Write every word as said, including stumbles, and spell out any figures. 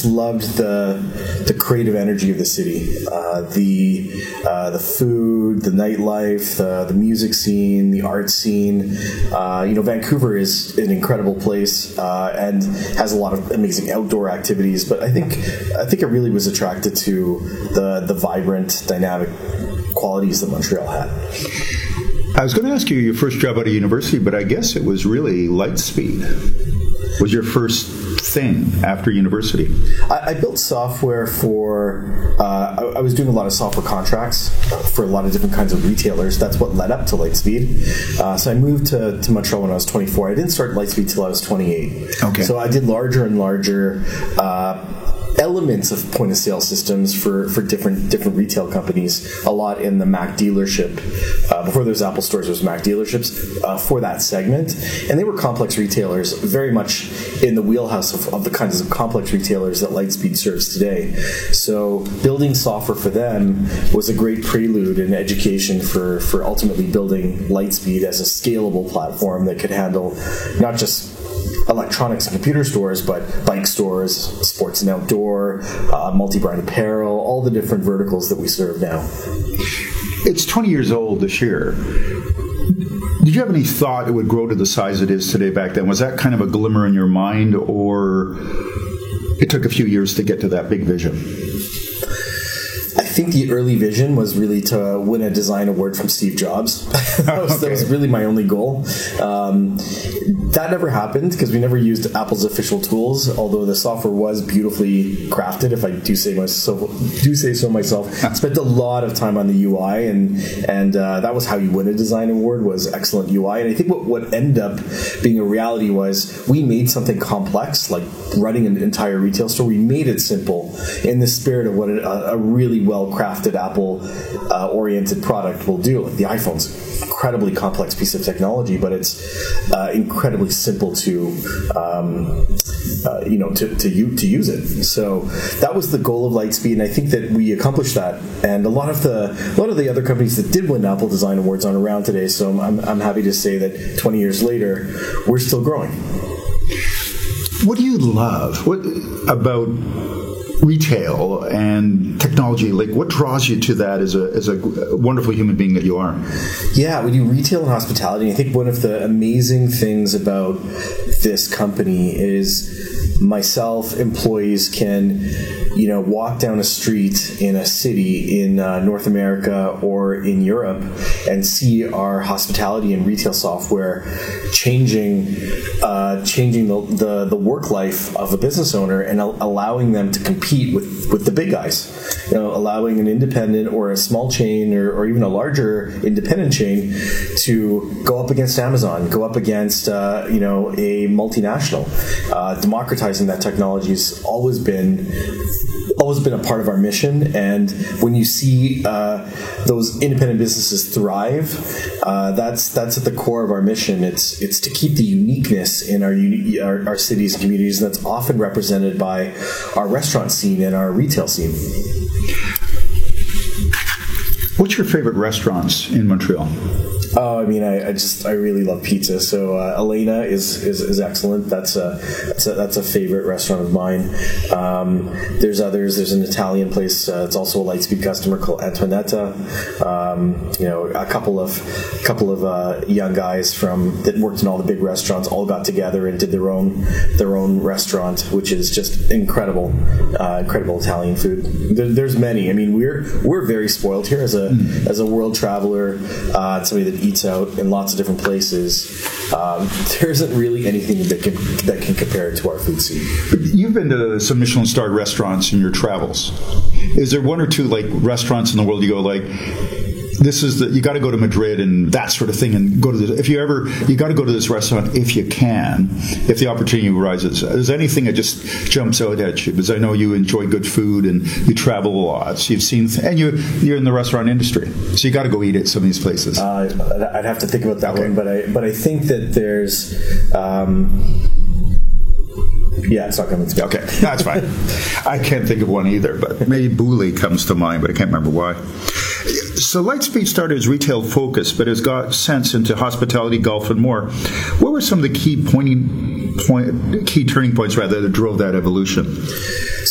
just loved the the creative energy of the city, uh, the uh, the food, the nightlife, the, the music scene, the art scene. Uh, you know, Vancouver is an incredible place uh, and has a lot of amazing outdoor activities. But I think I think I really was attracted to the the vibrant, dynamic qualities that Montreal had. I was going to ask you your first job out of university, but I guess it was really Lightspeed. Was your first thing after university? I, I built software for, uh, I, I was doing a lot of software contracts for a lot of different kinds of retailers. That's what led up to Lightspeed. Uh, so I moved to, to Montreal when I was twenty-four. I didn't start Lightspeed till I was twenty-eight. Okay. So I did larger and larger uh, elements of point of sale systems for, for different different retail companies, a lot in the Mac dealership. Uh, before there was Apple stores, there was Mac dealerships uh, for that segment. And they were complex retailers, very much in the wheelhouse of, of the kinds of complex retailers that Lightspeed serves today. So building software for them was a great prelude and education for, for ultimately building Lightspeed as a scalable platform that could handle not just electronics and computer stores, but bike stores, sports and outdoor, uh, multi-brand apparel, all the different verticals that we serve now. It's twenty years old this year. Did you have any thought it would grow to the size it is today back then? Was that kind of a glimmer in your mind, or it took a few years to get to that big vision? I think the early vision was really to win a design award from Steve Jobs. that, was, okay. that was really my only goal. Um, that never happened because we never used Apple's official tools, although the software was beautifully crafted, if I do say myself, do say so myself. Spent a lot of time on the U I, and and uh, that was how you win a design award, was excellent U I. And I think what, what ended up being a reality was we made something complex, like running an entire retail store. We made it simple in the spirit of what a, a really well crafted Apple-oriented uh, product will do. The iPhone's an incredibly complex piece of technology, but it's uh, incredibly simple to, um, uh, you know, to to, u- to use it. So that was the goal of Lightspeed, and I think that we accomplished that. And a lot of the a lot of the other companies that did win Apple Design Awards aren't around today. So I'm I'm happy to say that twenty years later, we're still growing. What do you love? What about retail and technology? Like, what draws you to that as a as a wonderful human being that you are? Yeah, we do retail and hospitality. I think one of the amazing things about this company is myself, employees can, you know, walk down a street in a city in uh, North America or in Europe and see our hospitality and retail software changing, uh, changing the, the the work life of a business owner and al- allowing them to compete with, with the big guys. You know, allowing an independent or a small chain or, or even a larger independent chain to go up against Amazon, go up against uh, you know a multinational. Uh, democratizing that technology has always been always been a part of our mission. And when you see uh, those independent businesses thrive, uh, that's that's at the core of our mission. It's it's to keep the uniqueness in our uni- our, our cities and communities, and that's often represented by our restaurant scene and our retail scene. What's your favorite restaurants in Montreal? Oh, I mean, I, I just I really love pizza. So uh, Elena is, is is excellent. That's a that's a that's a favorite restaurant of mine. Um, there's others. There's an Italian place. Uh, it's also a Lightspeed customer called Antoinetta. Um, you know, a couple of couple of uh, young guys from that worked in all the big restaurants all got together and did their own their own restaurant, which is just incredible, uh, incredible Italian food. There, there's many. I mean, we're we're very spoiled here as a mm. as a world traveler, uh, somebody that eats out in lots of different places. Um, there isn't really anything that can that can compare to our food scene. You've been to some Michelin starred restaurants in your travels. Is there one or two like restaurants in the world you go like, this is the, you got to go to Madrid and that sort of thing, and go to this, if you ever you got to go to this restaurant if you can, if the opportunity arises. Is there anything that just jumps out at you? Because I know you enjoy good food and you travel a lot, so you've seen th- and you you're in the restaurant industry, so you got to go eat at some of these places. Uh, I'd have to think about that okay. one, but I but I think that there's. Um, Yeah, it's not coming to me. Okay, that's fine. I can't think of one either, but maybe Bouley comes to mind, but I can't remember why. So Lightspeed started as retail focused, but has got sense into hospitality, golf, and more. What were some of the key pointing point, key turning points rather that drove that evolution?